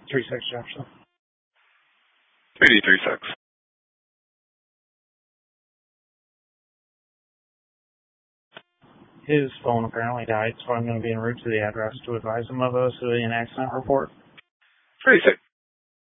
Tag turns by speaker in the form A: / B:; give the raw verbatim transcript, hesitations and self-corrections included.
A: three six Jefferson.
B: three D three six.
A: His phone apparently died, so I'm going to be en route to the address to advise him of a civilian accident report.
B: three six.